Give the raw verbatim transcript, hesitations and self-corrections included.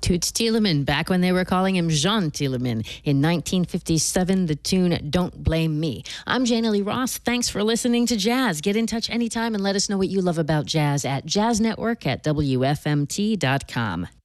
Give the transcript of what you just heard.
Toots Thielemans, back when they were calling him Jean Thielemans. In nineteen fifty-seven, the tune Don't Blame Me. I'm Jana Lee Ross. Thanks for listening to Jazz. Get in touch anytime and let us know what you love about jazz at jazz network at W F M T dot com.